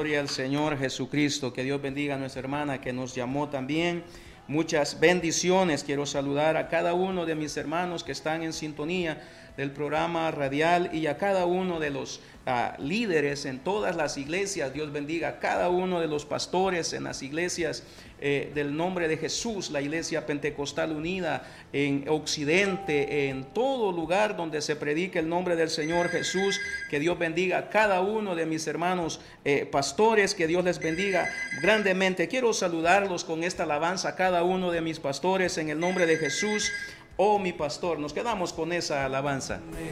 Gloria al Señor Jesucristo. Que Dios bendiga a nuestra hermana que nos llamó también. Muchas bendiciones. Quiero saludar a cada uno de mis hermanos que están en sintonía del programa radial y a cada uno de los líderes en todas las iglesias. Dios bendiga a cada uno de los pastores en las iglesias del nombre de Jesús, la Iglesia Pentecostal Unida en Occidente, en todo lugar donde se predique el nombre del Señor Jesús. Que Dios bendiga a cada uno de mis hermanos pastores, que Dios les bendiga grandemente. Quiero saludarlos con esta alabanza a cada uno de mis pastores en el nombre de Jesús. Oh, mi pastor, nos quedamos con esa alabanza.